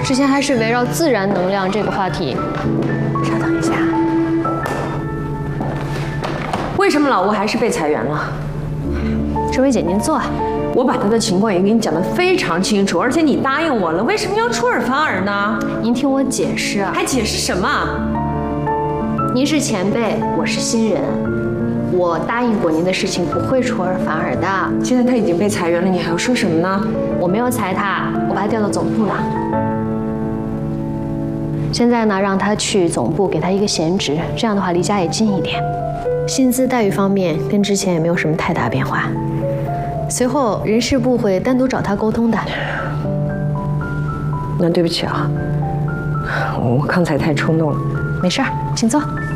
之前还是围绕自然能量这个话题。 稍等一下，为什么老吴还是被裁员了？ 这位姐您坐。 我把他的情况也给你讲得非常清楚，而且你答应我了，为什么要出尔反尔呢？ 您听我解释啊。 还解释什么？ 您是前辈，我是新人，我答应过您的事情不会出尔反尔的。 现在他已经被裁员了，你还要说什么呢？ 我没有裁他，我把他调到总部了。现在呢，让他去总部给他一个闲职，这样的话离家也近一点。薪资待遇方面跟之前也没有什么太大变化。随后人事部会单独找他沟通的。 那对不起啊，我刚才太冲动了。 没事儿，请坐。